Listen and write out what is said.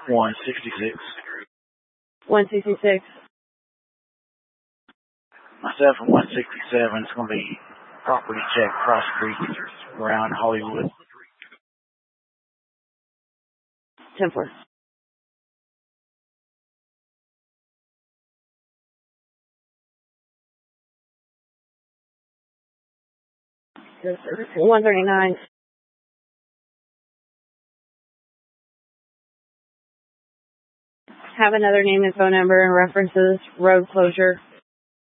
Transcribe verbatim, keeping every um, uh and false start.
one sixty-six. one sixty-six. Myself and one sixty-seven. It's going to be property check, Cross Creek, around Hollywood. ten four. one thirty-nine. Have another name and phone number and references, road closure,